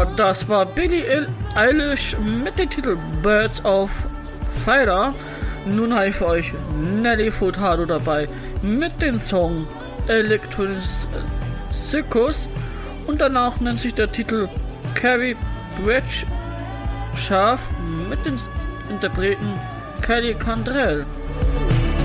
das war Billie Eilish mit dem Titel Birds of Fire. Nun habe ich für euch Nelly Furtado dabei mit dem Song Electronic Circus und danach nennt sich der Titel Carrie Bradshaw mit den Interpreten Kelly Cantrell.